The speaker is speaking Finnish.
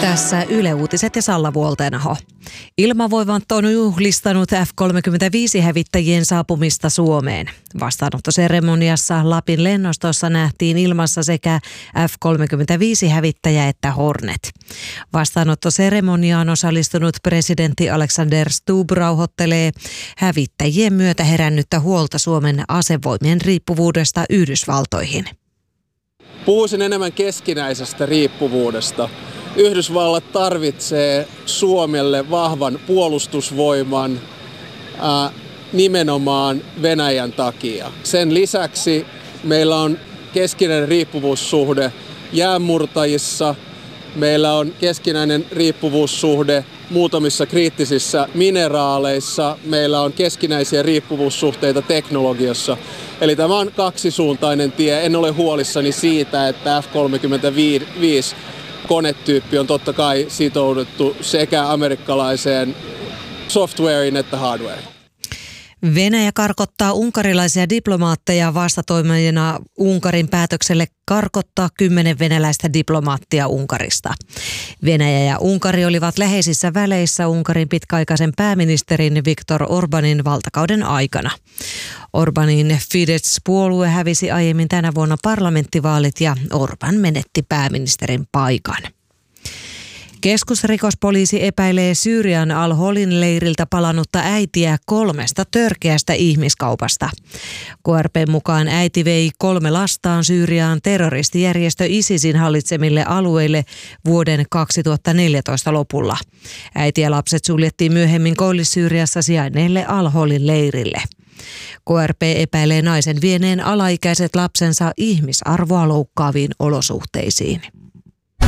Tässä Yle Uutiset ja Salla Vuoltenaho. Ilmavoimat on juhlistanut F-35-hävittäjien saapumista Suomeen. Vastaanottoseremoniassa Lapin lennostossa nähtiin ilmassa sekä F-35-hävittäjä että Hornet. Vastaanottoseremoniaan osallistunut presidentti Alexander Stubb rauhoittelee hävittäjien myötä herännyttä huolta Suomen asevoimien riippuvuudesta Yhdysvaltoihin. Puhuisin enemmän keskinäisestä riippuvuudesta. Yhdysvallat tarvitsee Suomelle vahvan puolustusvoiman nimenomaan Venäjän takia. Sen lisäksi meillä on keskinäinen riippuvuussuhde jäänmurtajissa. Meillä on keskinäinen riippuvuussuhde muutamissa kriittisissä mineraaleissa. Meillä on keskinäisiä riippuvuussuhteita teknologiassa. Eli tämä on kaksisuuntainen tie. En ole huolissani siitä, että F-35 konetyyppi on totta kai sitouduttu sekä amerikkalaiseen softwareen että hardwareen. Venäjä karkottaa unkarilaisia diplomaatteja vastatoimijana Unkarin päätökselle karkottaa 10 venäläistä diplomaattia Unkarista. Venäjä ja Unkari olivat läheisissä väleissä Unkarin pitkäaikaisen pääministerin Viktor Orbánin valtakauden aikana. Orbánin Fidesz-puolue hävisi aiemmin tänä vuonna parlamenttivaalit ja Orbán menetti pääministerin paikan. Keskusrikospoliisi epäilee Syyrian Al-Holin leiriltä palannutta äitiä 3 törkeästä ihmiskaupasta. KRP:n mukaan äiti vei 3 lastaan Syyriaan terroristijärjestö ISISin hallitsemille alueille vuoden 2014 lopulla. Äiti ja lapset suljettiin myöhemmin Koillis-Syyriassa sijainneelle Al-Holin leirille. KRP epäilee naisen vieneen alaikäiset lapsensa ihmisarvoa loukkaaviin olosuhteisiin.